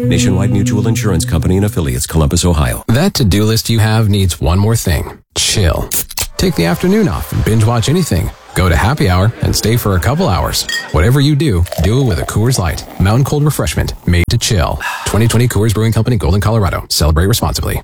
Nationwide Mutual Insurance Company and Affiliates, Columbus, Ohio. That to-do list you have needs one more thing. Chill. Take the afternoon off and binge watch anything. Go to happy hour and stay for a couple hours. Whatever you do, do it with a Coors Light. Mountain cold refreshment made to chill. 2020 Coors Brewing Company, Golden, Colorado. Celebrate responsibly.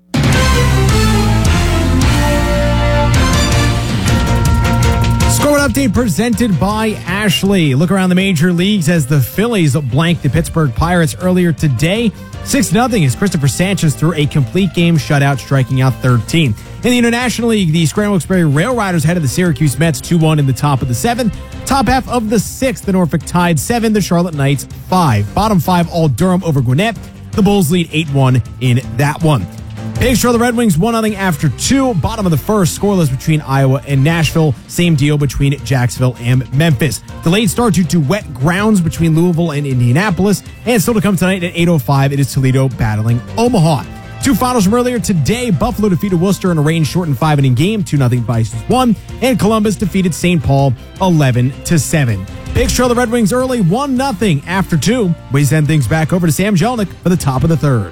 Score update presented by Ashley. Look around the major leagues as the Phillies blanked the Pittsburgh Pirates earlier today. 6-0 as Christopher Sanchez threw a complete game shutout, striking out 13. In the International League, the Scranton Wilkes-Barre Rail Riders headed the Syracuse Mets 2-1 in the top of the 7th. Top half of the 6th, the Norfolk Tide 7, the Charlotte Knights 5. Bottom 5, all Durham over Gwinnett. The Bulls lead 8-1 in that one. Pigs trail the Red Wings 1-0 after 2. Bottom of the first, scoreless between Iowa and Nashville. Same deal between Jacksonville and Memphis. Delayed start due to wet grounds between Louisville and Indianapolis. And still to come tonight at 8:05, it is Toledo battling Omaha. Two finals from earlier today. Buffalo defeated Worcester in a rain-shortened 5-inning game. 2-0 Bisons won. And Columbus defeated St. Paul 11-7. Pigs trail the Red Wings early 1-0 after 2. We send things back over to Sam Jelnick for the top of the third.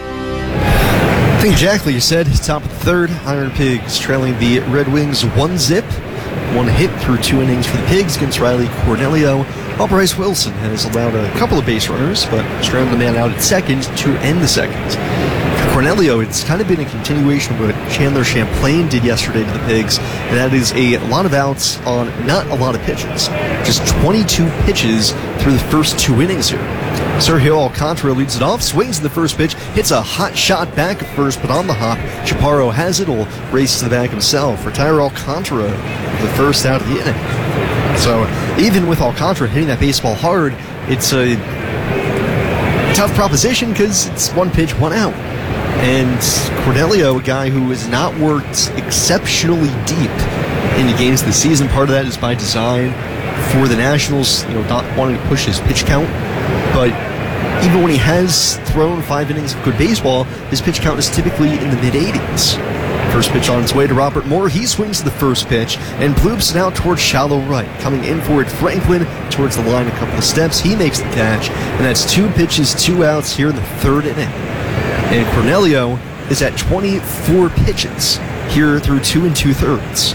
I think exactly you said. Top of the third, Iron Pigs trailing the Red Wings 1-0. One hit through 2 innings for the Pigs against Riley Cornelio. While Bryce Wilson has allowed a couple of base runners, but stranded the man out at second to end the second. For Cornelio, it's kind of been a continuation of what Chandler Champlain did yesterday to the Pigs, and that is a lot of outs on not a lot of pitches. Just 22 pitches through the first 2 innings here. Sergio Alcantara leads it off, swings in the first pitch, hits a hot shot back at first, but on the hop, Chaparro has it, will race to the bag himself. Retire Alcantara, the first out of the inning. So even with Alcantara hitting that baseball hard, it's a tough proposition because it's 1 pitch, 1 out. And Cornelio, a guy who has not worked exceptionally deep into games this season, part of that is by design for the Nationals, not wanting to push his pitch count. But even when he has thrown 5 innings of good baseball, his pitch count is typically in the mid-80s. First pitch on its way to Robert Moore. He swings the first pitch and bloops it out towards shallow right. Coming in for it, Franklin towards the line a couple of steps. He makes the catch, and that's 2 pitches, 2 outs here in the 3rd inning. And Cornelio is at 24 pitches here through 2 2/3.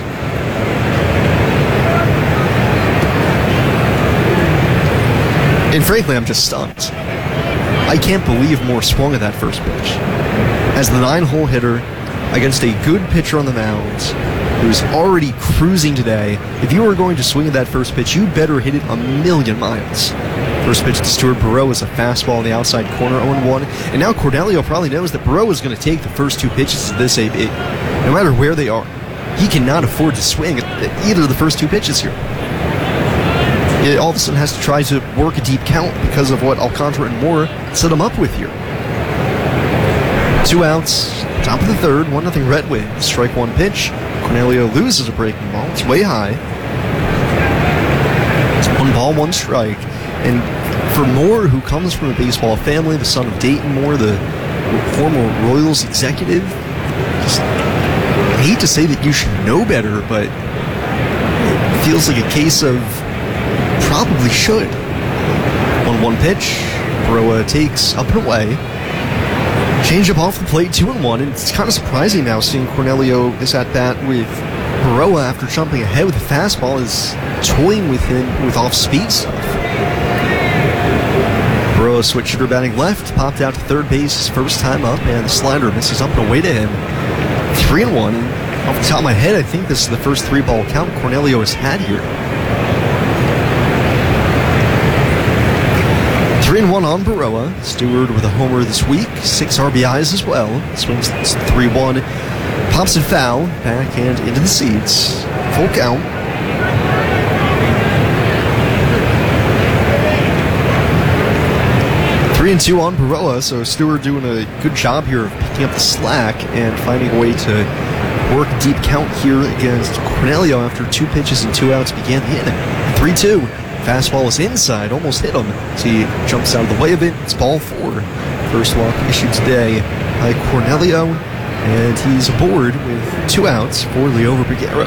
And frankly, I'm just stunned. I can't believe Moore swung at that first pitch. As the 9-hole hitter against a good pitcher on the mound who's already cruising today, if you were going to swing at that first pitch, you better hit it a million miles. First pitch to Stuart Burrow is a fastball on the outside corner, 0-1. And now Cornelio probably knows that Burrow is going to take the first 2 pitches of this AB. No matter where they are, he cannot afford to swing at either of the first 2 pitches here. It all of a sudden has to try to work a deep count because of what Alcantara and Moore set him up with here. 2 outs, top of the 3rd, 1-0 Red Wings. Strike 1 pitch. Cornelio loses a breaking ball. It's way high. It's 1 ball, 1 strike. And for Moore, who comes from a baseball family, the son of Dayton Moore, the former Royals executive, I hate to say that you should know better, but it feels like a case of probably should. 1-1 pitch. Baroa takes up and away. Change up off the plate, 2-1. And it's kind of surprising now seeing Cornelio this at bat with Baroa after jumping ahead with the fastball is toying with him with off-speed stuff. Baroa switch hitter batting left, popped out to third base his first time up, and the slider misses up and away to him. 3-1. Off the top of my head, I think this is the first 3-ball count Cornelio has had here. 3-1 on Baroa. Stewart with a homer this week. 6 RBIs as well. Swings 3-1. Pops it foul. Backhand into the seats. Full count. Three and 2 on Baroa. So Stewart doing a good job here of picking up the slack and finding a way to work deep count here against Cornelio after 2 pitches and 2 outs began the inning. 3-2. Fastball is inside, almost hit him. So he jumps out of the way of it. It's ball 4. First walk issued today by Cornelio, and he's aboard with 2 outs for Leo Vergara.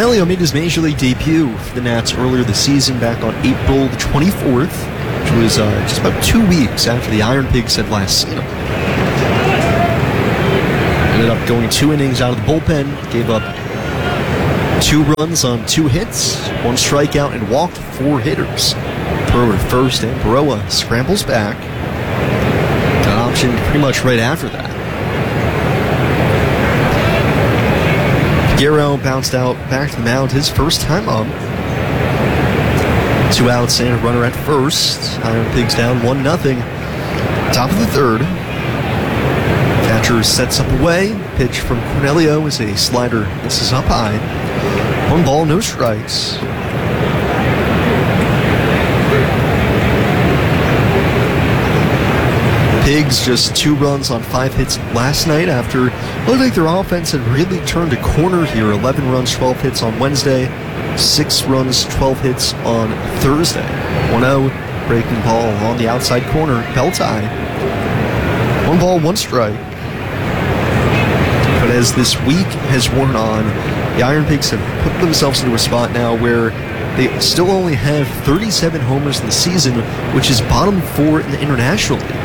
Cornelio made his Major League debut for the Nats earlier this season, back on April the 24th, which was just about 2 weeks after the Iron Pigs had last seen him. Ended up going 2 innings out of the bullpen, gave up 2 runs on 2 hits, 1 strikeout, and walked 4 hitters. Throw at first, and Baroa scrambles back. Got optioned pretty much right after that. Figueroa bounced out back to the mound his first time up. 2 outs and a runner at first. Iron Pigs down 1-0. Top of the third. Catcher sets up away. Pitch from Cornelio is a slider. This is up high. 1 ball, no strikes. Pigs just 2 runs on 5 hits last night after it looked like their offense had really turned a corner here. 11 runs, 12 hits on Wednesday, 6 runs, 12 hits on Thursday. 1-0, breaking ball on the outside corner, belt high. 1 ball, 1 strike. But as this week has worn on, the Iron Pigs have put themselves into a spot now where they still only have 37 homers in the season, which is bottom 4 in the International League.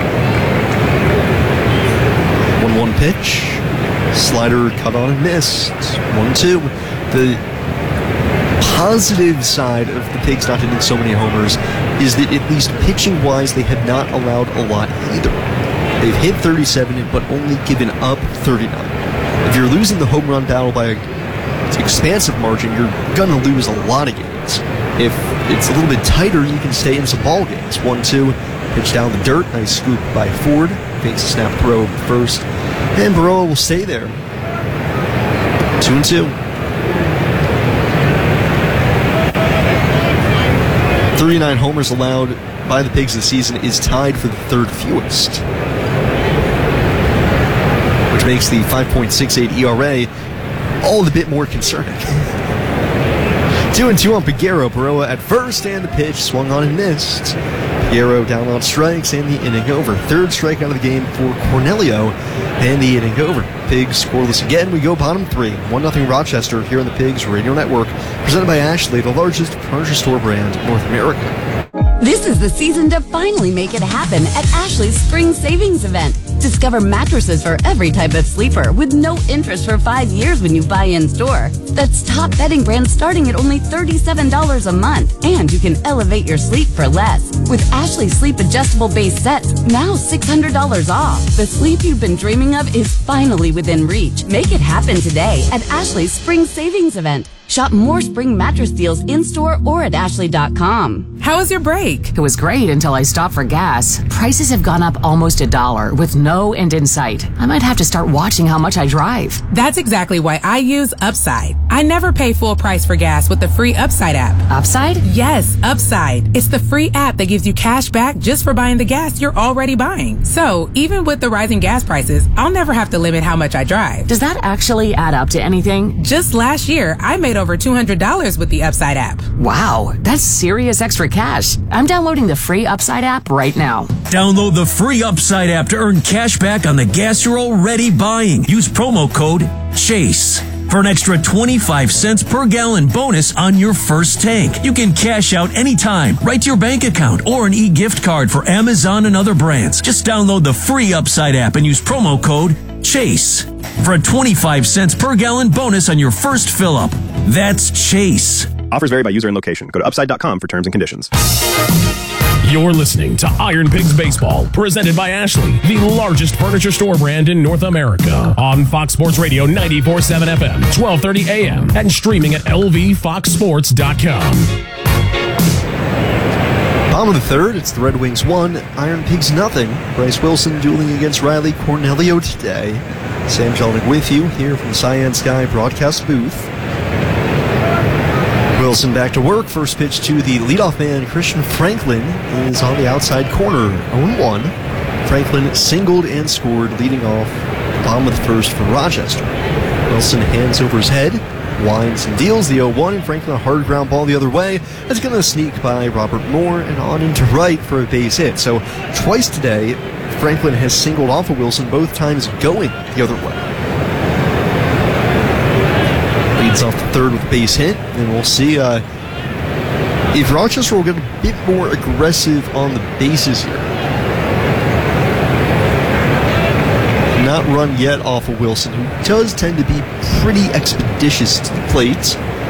1-1 pitch. Slider cut on and missed. 1-2. The positive side of the Pigs not hitting so many homers is that at least pitching-wise, they have not allowed a lot either. They've hit 37, but only given up 39. If you're losing the home run battle by an expansive margin, you're going to lose a lot of games. If it's a little bit tighter, you can stay in some ball games. 1-2, pitch down the dirt, nice scoop by Ford, fakes a snap throw first, and Baroa will stay there. 2-2. 39 homers allowed by the Pigs this season is tied for the 3rd fewest, which makes the 5.68 ERA all the bit more concerning. 2-2 on Figueroa. Baroa at first, and the pitch swung on and missed. Figueroa down on strikes, and the inning over. 3rd strikeout of the game for Cornelio, and the inning over. Pigs scoreless again. We go bottom 3. 1-0 Rochester here on the Pigs Radio Network. Presented by Ashley, the largest furniture store brand in North America. This is the season to finally make it happen at Ashley's Spring Savings Event. Discover mattresses for every type of sleeper with no interest for 5 years when you buy in store. That's top bedding brands starting at only $37 a month. And you can elevate your sleep for less. With Ashley Sleep Adjustable Base Sets, now $600 off. The sleep you've been dreaming of is finally within reach. Make it happen today at Ashley's Spring Savings Event. Shop more spring mattress deals in-store or at ashley.com. How was your break? It was great until I stopped for gas. Prices have gone up almost $1 with no end in sight. I might have to start watching how much I drive. That's exactly why I use Upside. I never pay full price for gas with the free Upside app. Upside? Yes, Upside. It's the free app that gives you cash back just for buying the gas you're already buying. So, even with the rising gas prices, I'll never have to limit how much I drive. Does that actually add up to anything? Just last year, I made over $200 with the Upside app. Wow, that's serious extra cash. I'm downloading the free Upside app right now. Download the free Upside app to earn cash back on the gas you're already buying. Use promo code CHASE for an extra 25 cents per gallon bonus on your first tank. You can cash out anytime, right to your bank account, or an e-gift card for Amazon and other brands. Just download the free Upside app and use promo code CHASE for a 25 cents per gallon bonus on your first fill-up. That's CHASE. Offers vary by user and location. Go to upside.com for terms and conditions. You're listening to Iron Pigs Baseball, presented by Ashley, the largest furniture store brand in North America. On Fox Sports Radio 94.7 FM, 12:30 a.m., and streaming at lvfoxsports.com. Bottom of the 3rd, it's the Red Wings 1, Iron Pigs 0. Bryce Wilson dueling against Riley Cornelio today. Sam Jelnick with you here from the Cyan Sky broadcast booth. Wilson back to work. First pitch to the leadoff man, Christian Franklin, is on the outside corner. 0-1. Franklin singled and scored, leading off the bottom of the 1st for Rochester. Wilson hands over his head, winds and deals the 0-1, and Franklin a hard ground ball the other way. That's going to sneak by Robert Moore and on into right for a base hit. So twice today, Franklin has singled off of Wilson, both times going the other way. Leads It's off the third with a base hit, and we'll see if Rochester will get a bit more aggressive on the bases here. Not run yet off of Wilson, who does tend to be pretty expeditious to the plate.